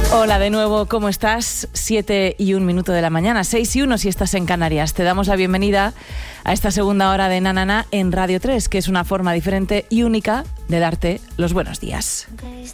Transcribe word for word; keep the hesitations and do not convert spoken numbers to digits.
Hola de nuevo, ¿cómo estás? Siete y un minuto de la mañana, seis y uno si estás en Canarias. Te damos la bienvenida a esta segunda hora de Na Na Na en Radio tres, que es una forma diferente y única de darte los buenos días.